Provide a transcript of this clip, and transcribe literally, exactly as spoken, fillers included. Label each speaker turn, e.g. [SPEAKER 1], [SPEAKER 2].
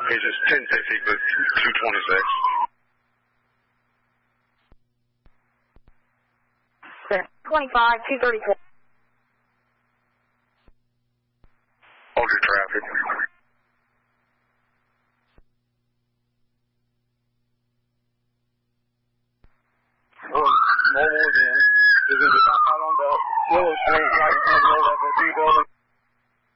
[SPEAKER 1] It's just ten fifty, but two twenty-six.
[SPEAKER 2] twenty-five, two thirty-four.
[SPEAKER 1] Hold your traffic. Well, no more than